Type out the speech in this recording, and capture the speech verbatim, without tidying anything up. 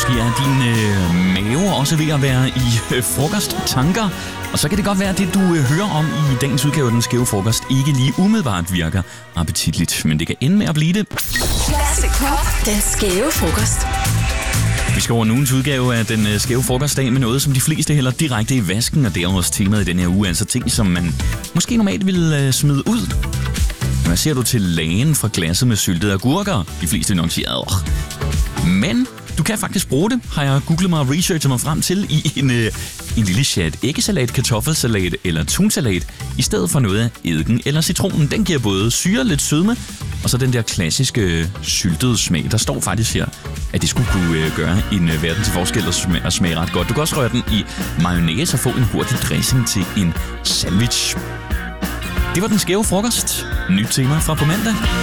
Måske er din øh, mave også ved at være i øh, frokosttanker. Og så kan det godt være, at det, du øh, hører om i dagens udgave af Den Skæve Frokost, ikke lige umiddelbart virker appetitligt. Men det kan ende med at blive det. Classic Pop. Den Skæve Frokost. Vi skal over ugens udgave af Den Skæve Frokostdag med noget, som de fleste hælder direkte i vasken. Og det er også temaet i den her uge. Altså ting, som man måske normalt ville øh, smide ud. Hvad siger du til lagen fra glasset med syltede agurker? De fleste vil nok sige, adr. Men du kan faktisk bruge det, har jeg googlet mig og researchet mig frem til, i en, øh, en lille chat æggesalat, kartoffelsalat eller tunsalat, i stedet for noget af eddike eller citronen. Den giver både syre, lidt sødme, og så den der klassiske øh, syltede smag. Der står faktisk her, at det skulle kunne øh, gøre en øh, verden til forskel og smage, og smage ret godt. Du kan også røre den i mayonnaise og få en hurtig dressing til en sandwich. Det var Den Skæve Frokost. Nyt tema fra på mandag.